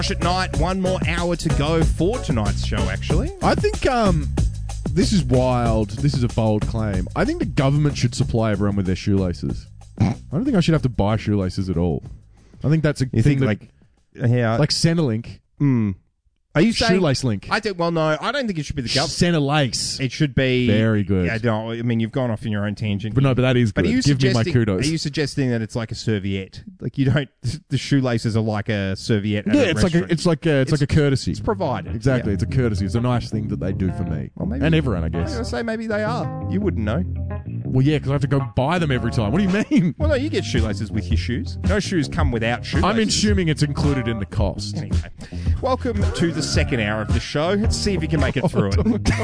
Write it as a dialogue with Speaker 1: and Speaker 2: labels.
Speaker 1: At night, one more hour to go for tonight's show, actually.
Speaker 2: I think this is wild. This is a bold claim. I think the government should supply everyone with their shoelaces. I don't think I should have to buy shoelaces at all. I think that's a thing
Speaker 1: like
Speaker 2: Centrelink.
Speaker 1: Are you saying
Speaker 2: Shoelace Link?
Speaker 1: I don't think it should be the government.
Speaker 2: Centrelace.
Speaker 1: It should be
Speaker 2: very good.
Speaker 1: Yeah, no, I mean you've gone off in your own tangent.
Speaker 2: But that is good. Give me my kudos.
Speaker 1: Are you suggesting that it's like a serviette? Like you don't, the shoelaces are like a serviette. At
Speaker 2: yeah,
Speaker 1: a
Speaker 2: it's
Speaker 1: restaurant.
Speaker 2: like a courtesy.
Speaker 1: It's provided.
Speaker 2: Exactly,
Speaker 1: Yeah.
Speaker 2: it's a courtesy. It's a nice thing that they do for me and everyone, I
Speaker 1: I was
Speaker 2: guess.
Speaker 1: going to say maybe they are. You wouldn't know.
Speaker 2: Well, yeah, because I have to go buy them every time. What do you mean?
Speaker 1: Well, no, you get shoelaces with your shoes. No shoes come without shoelaces.
Speaker 2: I'm assuming it's included in the cost.
Speaker 1: Anyway, welcome to the second hour of the show. Let's see if you can make it through it.